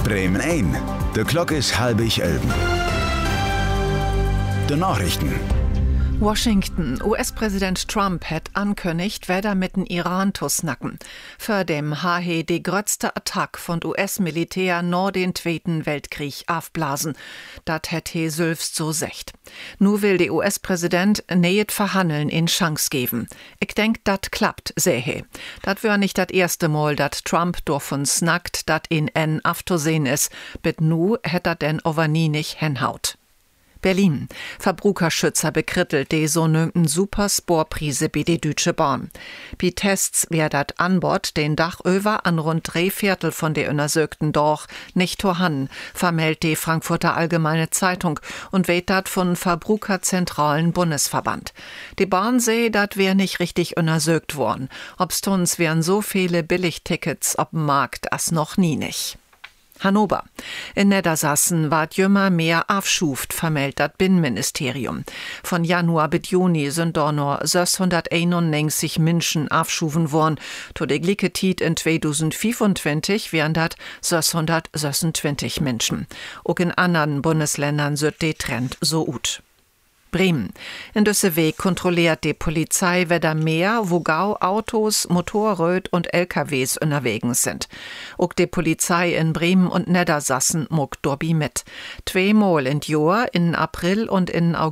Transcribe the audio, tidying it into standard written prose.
Bremen 1. De klok is 10:30. De Nachrichten. Washington. US-Präsident Trump hat ankündigt, wer mit den Iran zu snacken. Für dem Hahe die größte Attack von US-Militär nur den Zweiten Weltkrieg aufblasen. Dat hat he selbst so secht. Nu will der US-Präsident nähet verhandeln in Chance geben. Ich denk, dat klappt, seh he. Dat wär nicht dat erste Mal, dat Trump davon snackt, dat in en afzusehen is. Bit nu hätt dat denn over nie nicht hinhaut. Berlin. Verbrukerschützer bekrittelt die sogenannten Supersporprise bei die Deutsche Bahn. Bei Tests wär dat Anbord den Dach über an rund 3/4 von der untersuchten Dorch nicht vorhanden, vermeldet die Frankfurter Allgemeine Zeitung und weht dat von Verbrucherzentralen Bundesverband. Die Bahn seh, dat wär nicht richtig untersucht worden. Obstons wären so viele Billigtickets ob'm Markt as noch nie nicht. Hannover. In Niedersachsen ward jümmer mehr aufschuft, vermeldet das Binnenministerium. Von Januar bis Juni sind da nur 691 Menschen aufschufen worden. To de gleiche Zeit in 2025 wären das 626 Menschen. Auch in anderen Bundesländern sind der Trend so gut. Bremen. In düsse Weg kontrolliert die Polizei weder mehr, wo gau Autos, Motorrad und LKWs unterwegs sind. Auch die Polizei in Bremen und Niedersachsen muckt dorbi mit. Zweimal in Jahr, in April und in August